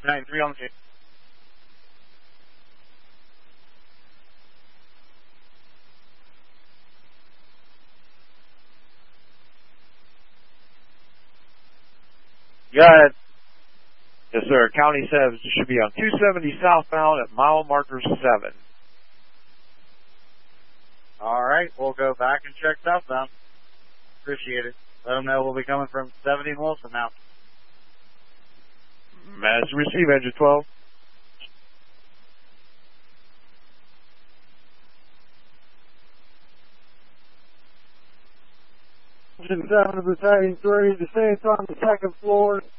93 on the tape. Go ahead. Yes, sir. County says it should be on 270 southbound at mile marker 7. All right, we'll go back and check southbound. Appreciate it. Let them know we'll be coming from 70 and Wilson now. Master receive, engine 12. Engine 7 of Battalion 3, descent on the second floor.